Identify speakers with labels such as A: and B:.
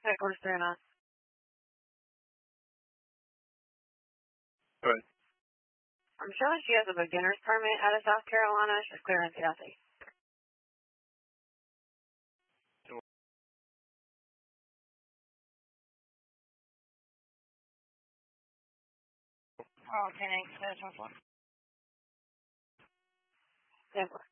A: Headquarters 309.
B: Good.
A: I'm showing she has a beginner's permit out of South Carolina. She's clearing CIC. Oh, 10-8, 7-4. 10-4.